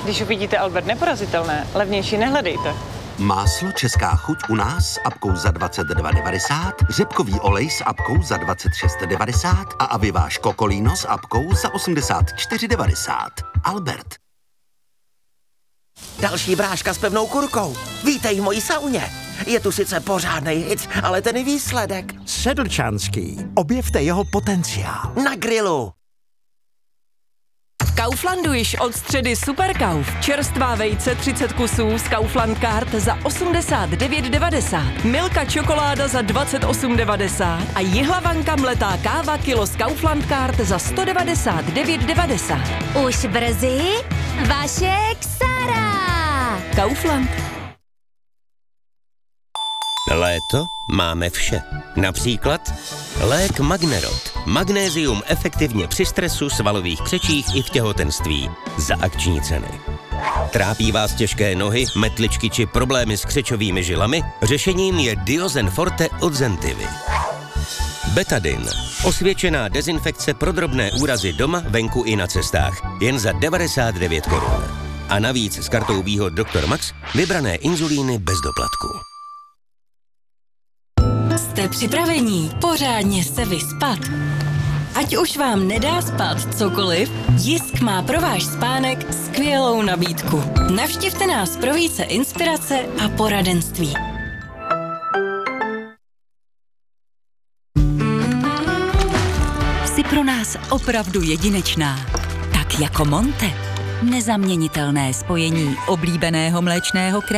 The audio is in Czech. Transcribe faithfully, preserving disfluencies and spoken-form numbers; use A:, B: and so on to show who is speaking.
A: Když uvidíte Albert neporazitelné, levnější nehledejte.
B: Máslo Česká chuť u nás s apkou za dvacet dva devadesát, řepkový olej s apkou za dvacet šest devadesát a aviváš Kokolíno s apkou za osmdesát čtyři devadesát. Albert.
C: Další bráška s pevnou kurkou. Vítej v mojí sauně. Je tu sice pořádnej hit, ale ten výsledek.
D: Sedlčanský. Objevte jeho potenciál.
C: Na grilu.
E: V Kauflandu již od středy Superkauf. Čerstvá vejce třicet kusů z Kaufland Card za osmdesát devět devadesát. Milka čokoláda za dvacet osm devadesát a jihlavanka mletá káva kilo z Kaufland Card za sto devadesát devět devadesát.
F: Už brzy vaše Xara.
E: Kaufland.
G: Léto máme vše. Například lék Magnerot. Magnézium efektivně při stresu, svalových křečích i v těhotenství. Za akční ceny. Trápí vás těžké nohy, metličky či problémy s křečovými žilami? Řešením je Diozen Forte od Zentivy. Betadin. Osvědčená dezinfekce pro drobné úrazy doma, venku i na cestách. Jen za devadesát devět korun. A navíc s kartou výhod doktor Max vybrané inzulíny bez doplatku.
H: Jste připravení pořádně se vyspat? Ať už vám nedá spát cokoliv, Jisk má pro váš spánek skvělou nabídku. Navštivte nás pro více inspirace a poradenství.
I: Jsi pro nás opravdu jedinečná. Tak jako Monte. Nezaměnitelné spojení oblíbeného mléčného krému